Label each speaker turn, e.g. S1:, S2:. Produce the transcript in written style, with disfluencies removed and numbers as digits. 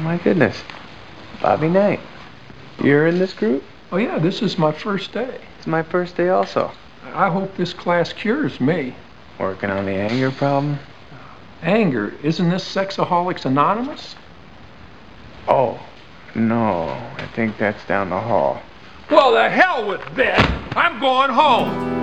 S1: my goodness. Bobby Knight. You're in this group?
S2: Oh, yeah, this is my first day.
S1: It's my first day also.
S2: I hope this class cures me.
S1: Working on the anger problem?
S2: Anger? Isn't this Sexaholics Anonymous?
S1: Oh, no. I think that's down the hall.
S2: Well, the hell with this! I'm going home!